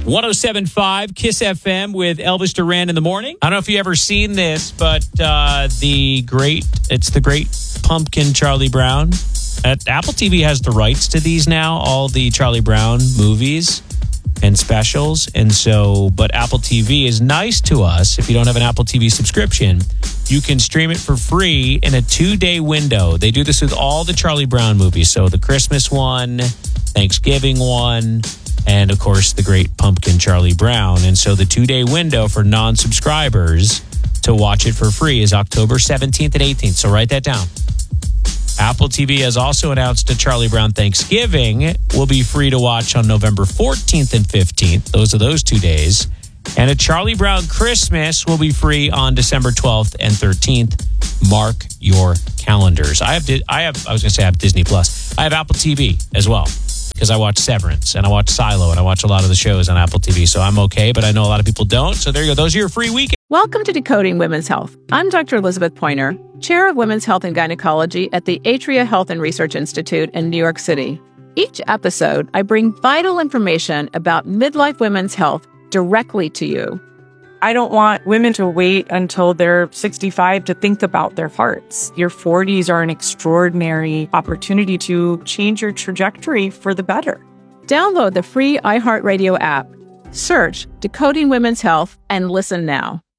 107.5 KISS FM with Elvis Duran in the morning. I don't know if you ever seen this, but the great Pumpkin Charlie Brown. Apple TV has the rights to these now, all the Charlie Brown movies and specials. And so, but Apple TV is nice to us. If you don't have an Apple TV subscription, you can stream it for free in a 2-day window. They do this with all the Charlie Brown movies. So the Christmas one, Thanksgiving one, and of course the great Pumpkin Charlie Brown. And so the 2-day window for non-subscribers to watch it for free is October 17th and 18th. So write that down. Apple TV has also announced a Charlie Brown Thanksgiving will be free to watch on November 14th and 15th. Those are those 2 days. And a Charlie Brown Christmas will be free on December 12th and 13th. Mark your calendars. I have Disney Plus. I have Apple TV as well, because I watch Severance and I watch Silo and I watch a lot of the shows on Apple TV. So I'm okay, but I know a lot of people don't. So there you go. Those are your free weekends. Welcome to Decoding Women's Health. I'm Dr. Elizabeth Pointer, Chair of Women's Health and Gynecology at the Atria Health and Research Institute in New York City. Each episode, I bring vital information about midlife women's health directly to you. I don't want women to wait until they're 65 to think about their hearts. Your 40s are an extraordinary opportunity to change your trajectory for the better. Download the free iHeartRadio app. Search Decoding Women's Health and listen now.